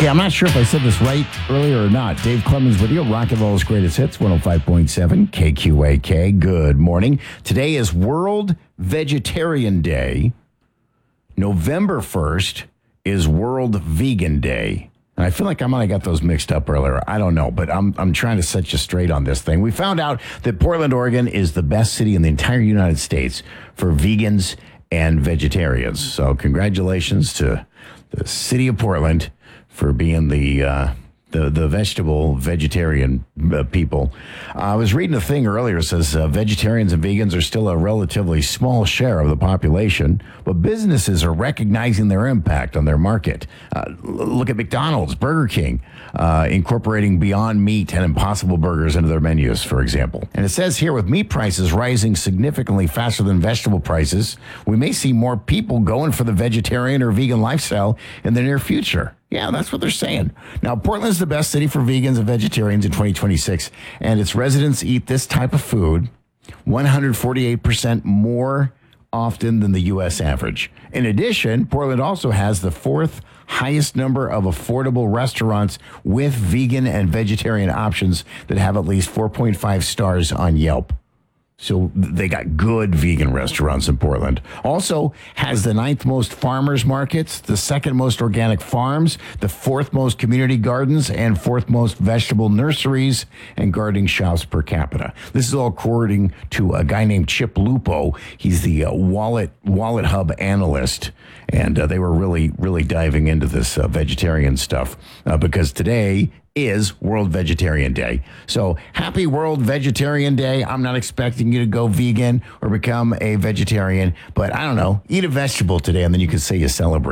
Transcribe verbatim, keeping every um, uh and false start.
Okay, I'm not sure if I said this right earlier or not. Dave Clemens with you, Rock and Roll's Greatest Hits, one oh five point seven K Q A K. Good morning. Today is World Vegetarian Day. November first is World Vegan Day. And I feel like I might have got those mixed up earlier. I don't know, but I'm I'm trying to set you straight on this thing. We found out that Portland, Oregon is the best city in the entire United States for vegans and vegetarians. So congratulations to the city of Portland for being the uh, the the vegetable vegetarian uh, people. Uh, I was reading a thing earlier that says uh, vegetarians and vegans are still a relatively small share of the population, but businesses are recognizing their impact on their market. Uh, look at McDonald's, Burger King, uh, incorporating Beyond Meat and Impossible Burgers into their menus, for example. And it says here, with meat prices rising significantly faster than vegetable prices, we may see more people going for the vegetarian or vegan lifestyle in the near future. Yeah, that's what they're saying. Now, Portland's the best city for vegans and vegetarians in twenty twenty-six, and its residents eat this type of food one hundred forty-eight percent more often than the U S average. In addition, Portland also has the fourth highest number of affordable restaurants with vegan and vegetarian options that have at least four point five stars on Yelp. So they got good vegan restaurants in Portland. Also has the ninth most farmers markets, the second most organic farms, the fourth most community gardens, and fourth most vegetable nurseries and gardening shops per capita. This is all according to a guy named Chip Lupo. He's the uh, Wallet Wallet Hub analyst. And uh, they were really, really diving into this uh, vegetarian stuff uh, because today is World Vegetarian Day. So happy World Vegetarian Day. I'm not expecting you to go vegan or become a vegetarian, but I don't know, eat a vegetable today and then you can say you celebrate.